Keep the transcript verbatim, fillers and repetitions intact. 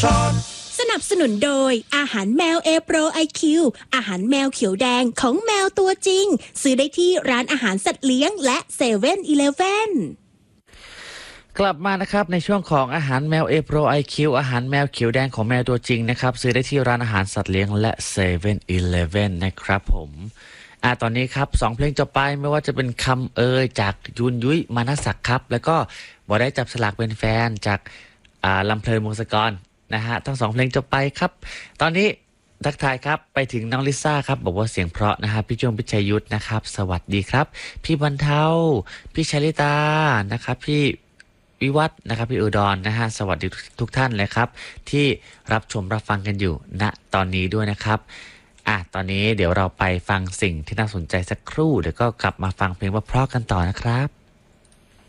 สนับสนุนโดยอาหารแมวเอโปรไอคิวอาหารแมวเขียวแดงของแมวตัวจริงซื้อได้ที่ร้านอาหารสัตว์เลี้ยงและเซเว่นอีเลฟเว่นกลับมานะครับในช่วงของอาหารแมวเอโปรไอคิวอาหารแมวเขียวแดงของแมวตัวจริงนะครับซื้อได้ที่ร้านอาหารสัตว์เลี้ยงและเซเว่นอีเลฟเว่นนะครับผมอ่าตอนนี้ครับสองเพลงจบไปไม่ว่าจะเป็นคำเอ่ยจากยุนยุ้ยมานัสศักดิ์ครับแล้วก็บอได้จับสลากเป็นแฟนจากอ่าลำเพลินวงศกรนะฮะทั้งสองเพลงจบไปครับตอนนี้ทักทายครับไปถึงน้องลิซ่าครับบอกว่าเสียงเพราะนะฮะพี่จงพิชัยยุทธนะครับสวัสดีครับพี่บรรเทาพี่ชลิตานะครับพี่วิวัฒน์นะครับพี่อุดรนะฮะสวัสดีทุกท่านเลยครับที่รับชมรับฟังกันอยู่ณตอนนี้ด้วยนะครับอ่ะตอนนี้เดี๋ยวเราไปฟังสิ่งที่น่าสนใจสักครู่เดี๋ยวก็กลับมาฟังเพลงว่าเพราะกันต่อนะครับ